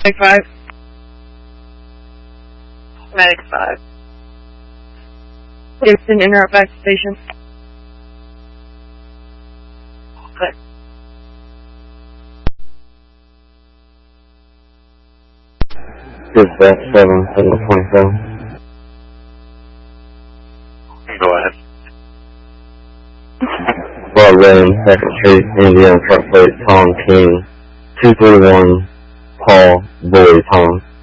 Medic 5. Medic 5. Houston, interrupt back to station. Okay. Dispatch 727. Go ahead. Broad Lane, 2nd Street, Indiana, truck plate, Tom King, 231, Paul, Bowie, Tom.